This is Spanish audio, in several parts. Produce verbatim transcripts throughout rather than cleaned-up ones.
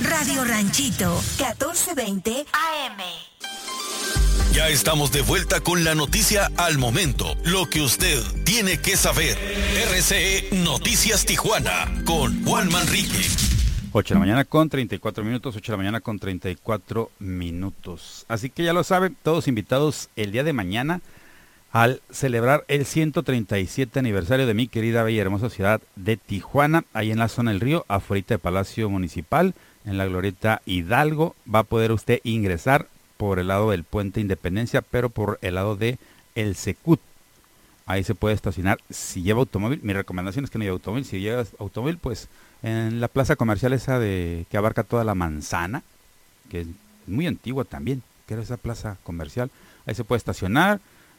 Radio Ranchito, catorce veinte A M. Ya estamos de vuelta con la noticia al momento, lo que usted tiene que saber. R C E Noticias Tijuana, con Juan Manrique. ocho de la mañana con treinta y cuatro minutos, ocho de la mañana con treinta y cuatro minutos. Así que ya lo saben, todos invitados el día de mañana al celebrar el ciento treinta y siete aniversario de mi querida bella y hermosa ciudad de Tijuana, ahí en la zona del río, afuera de Palacio Municipal, en la glorieta Hidalgo. Va a poder usted ingresar por el lado del Puente Independencia, pero por el lado de el Secut. Ahí se puede estacionar si lleva automóvil. Mi recomendación es que no lleve automóvil. Si lleva automóvil, pues en la plaza comercial esa de que abarca toda la manzana, que es muy antigua también, que era esa plaza comercial. Ahí se puede estacionar.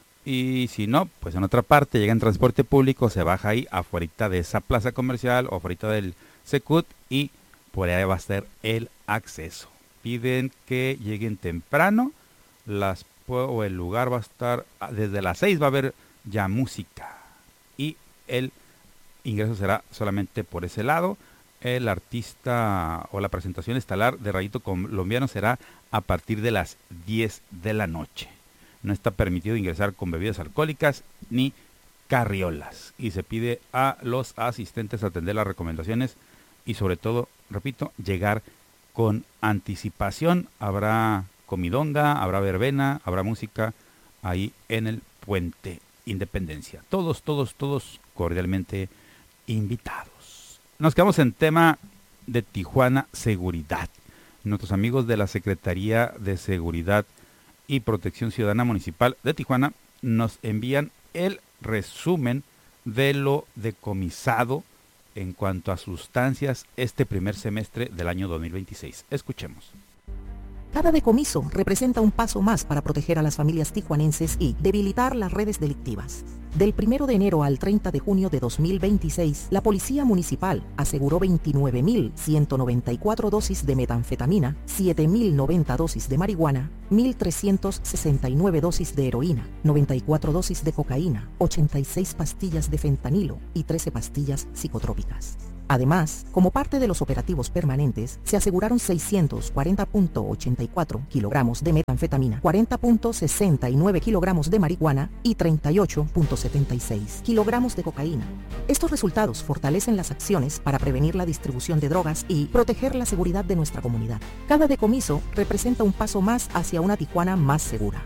Y si no, pues en otra parte llega en transporte público, se baja ahí afuera de esa plaza comercial o afuera del Secut y por ahí va a ser el acceso. Piden que lleguen temprano, las o el lugar va a estar desde las seis, va a haber ya música y el ingreso será solamente por ese lado. El artista o la presentación estelar de Rayito Colombiano será a partir de las diez de la noche. No está permitido ingresar con bebidas alcohólicas ni carriolas y se pide a los asistentes atender las recomendaciones y sobre todo, repito, llegar con anticipación. Habrá comidonga, habrá verbena, habrá música ahí en el Puente Independencia. Todos, todos, todos cordialmente invitados. Nos quedamos en tema de Tijuana Seguridad. Nuestros amigos de la Secretaría de Seguridad y Protección Ciudadana Municipal de Tijuana nos envían el resumen de lo decomisado en cuanto a sustancias este primer semestre del año dos mil veintiséis. Escuchemos. Cada decomiso representa un paso más para proteger a las familias tijuanenses y debilitar las redes delictivas. Del primero de enero al treinta de junio de dos mil veintiséis, la Policía Municipal aseguró veintinueve mil ciento noventa y cuatro dosis de metanfetamina, siete mil noventa dosis de marihuana, mil trescientas sesenta y nueve dosis de heroína, noventa y cuatro dosis de cocaína, ochenta y seis pastillas de fentanilo y trece pastillas psicotrópicas. Además, como parte de los operativos permanentes, se aseguraron seiscientos cuarenta punto ochenta y cuatro kilogramos de metanfetamina, cuarenta punto sesenta y nueve kilogramos de marihuana y treinta y ocho punto setenta y seis kilogramos de cocaína. Estos resultados fortalecen las acciones para prevenir la distribución de drogas y proteger la seguridad de nuestra comunidad. Cada decomiso representa un paso más hacia una Tijuana más segura.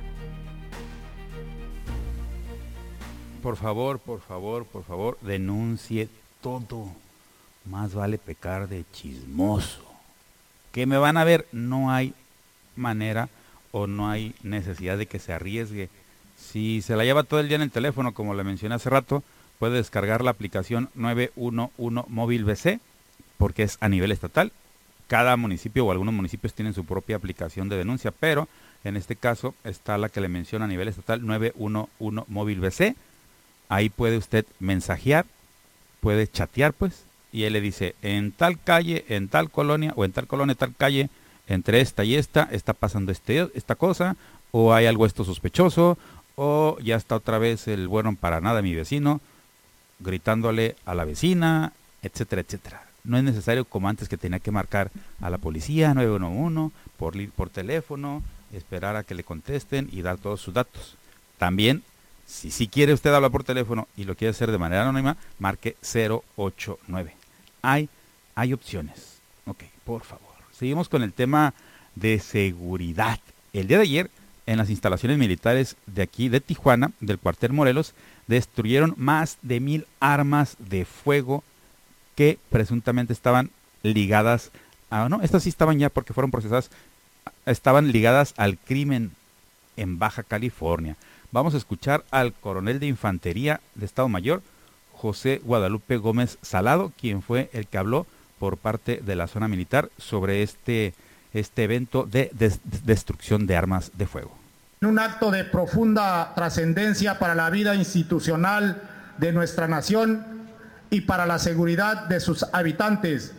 Por favor, por favor, por favor, denuncie todo. Más vale pecar de chismoso. ¿Qué me van a ver? No hay manera o no hay necesidad de que se arriesgue. Si se la lleva todo el día en el teléfono, como le mencioné hace rato, puede descargar la aplicación nueve uno uno Móvil B C, porque es a nivel estatal. Cada municipio o algunos municipios tienen su propia aplicación de denuncia, pero en este caso está la que le menciono a nivel estatal, nueve uno uno Móvil B C. Ahí puede usted mensajear, puede chatear pues, y él le dice, en tal calle, en tal colonia, o en tal colonia, tal calle, entre esta y esta, está pasando este, esta cosa, o hay algo esto sospechoso, o ya está otra vez el bueno para nada mi vecino, gritándole a la vecina, etcétera, etcétera. No es necesario como antes que tenía que marcar a la policía, nueve uno uno, por, por teléfono, esperar a que le contesten y dar todos sus datos. También, si sí quiere usted hablar por teléfono y lo quiere hacer de manera anónima, marque cero ocho nueve. Hay, hay opciones. Ok, por favor. Seguimos con el tema de seguridad. El día de ayer, en las instalaciones militares de aquí de Tijuana, del cuartel Morelos, destruyeron más de mil armas de fuego que presuntamente estaban ligadas a... No, estas sí estaban ya porque fueron procesadas, estaban ligadas al crimen en Baja California. Vamos a escuchar al coronel de infantería de Estado Mayor, José Guadalupe Gómez Salado, quien fue el que habló por parte de la zona militar sobre este, este evento de des- destrucción de armas de fuego. En un acto de profunda trascendencia para la vida institucional de nuestra nación y para la seguridad de sus habitantes,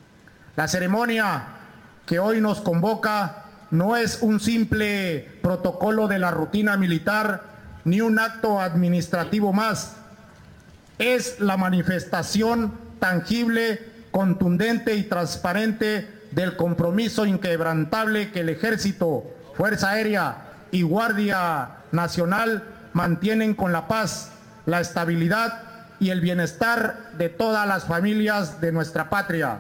la ceremonia que hoy nos convoca no es un simple protocolo de la rutina militar ni un acto administrativo más. Es la manifestación tangible, contundente y transparente del compromiso inquebrantable que el Ejército, Fuerza Aérea y Guardia Nacional mantienen con la paz, la estabilidad y el bienestar de todas las familias de nuestra patria.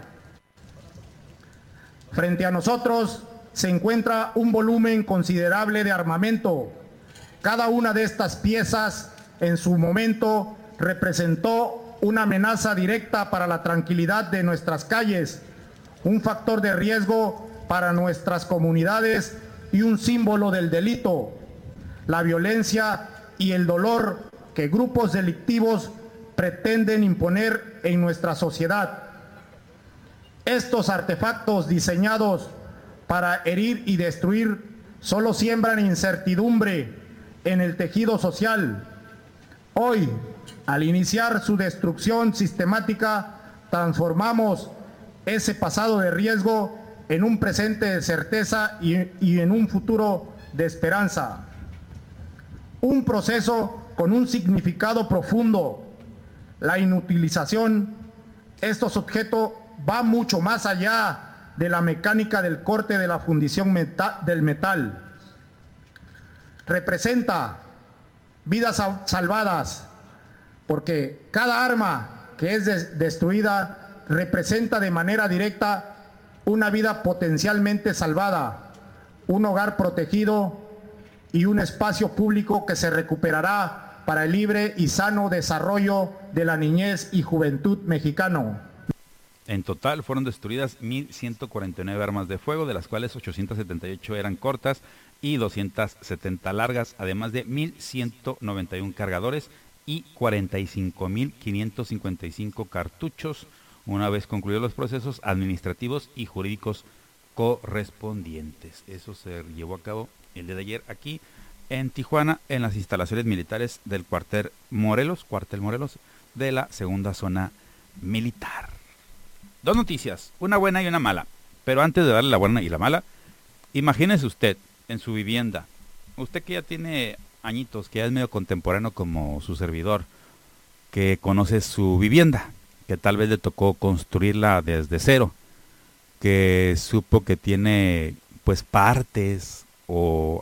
Frente a nosotros se encuentra un volumen considerable de armamento. Cada una de estas piezas en su momento representó una amenaza directa para la tranquilidad de nuestras calles, un factor de riesgo para nuestras comunidades y un símbolo del delito, la violencia y el dolor que grupos delictivos pretenden imponer en nuestra sociedad. Estos artefactos diseñados para herir y destruir solo siembran incertidumbre en el tejido social. Hoy, al iniciar su destrucción sistemática, transformamos ese pasado de riesgo en un presente de certeza y, y en un futuro de esperanza. Un proceso con un significado profundo. La inutilización, estos objetos va mucho más allá de la mecánica del corte de la fundición meta, del metal. Representa vidas salvadas, porque cada arma que es des destruida representa de manera directa una vida potencialmente salvada, un hogar protegido y un espacio público que se recuperará para el libre y sano desarrollo de la niñez y juventud mexicano. En total fueron destruidas mil ciento cuarenta y nueve armas de fuego, de las cuales ochocientas setenta y ocho eran cortas y doscientas setenta largas, además de mil ciento noventa y uno cargadores y cuarenta y cinco mil quinientos cincuenta y cinco cartuchos, una vez concluidos los procesos administrativos y jurídicos correspondientes. Eso se llevó a cabo el día de ayer aquí en Tijuana, en las instalaciones militares del cuartel Morelos, cuartel Morelos de la segunda zona militar. Dos noticias, una buena y una mala. Pero antes de darle la buena y la mala, imagínese usted en su vivienda, usted que ya tiene añitos, que ya es medio contemporáneo como su servidor, que conoce su vivienda, que tal vez le tocó construirla desde cero, que supo que tiene pues partes o